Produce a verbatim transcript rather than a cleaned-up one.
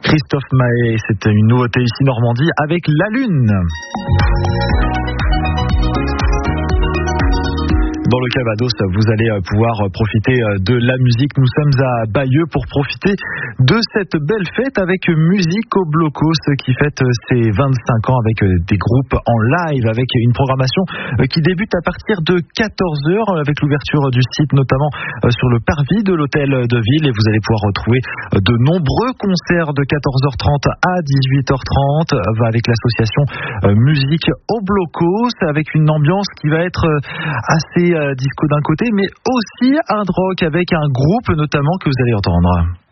Christophe Maé, c'est une nouveauté ici Normandie avec La Lune. Dans le Calvados, vous allez pouvoir profiter de la musique. Nous sommes à Bayeux pour profiter de cette belle fête avec Musico Blocos qui fête ses vingt-cinq ans avec des groupes en live, avec une programmation qui débute à partir de quatorze heures avec l'ouverture du site, notamment sur le parvis de l'hôtel de ville. Et vous allez pouvoir retrouver de nombreux concerts de quatorze heures trente à dix-huit heures trente avec l'association Musique au Blocos, avec une ambiance qui va être assez disco d'un côté, mais aussi hard rock avec un groupe notamment que vous allez entendre.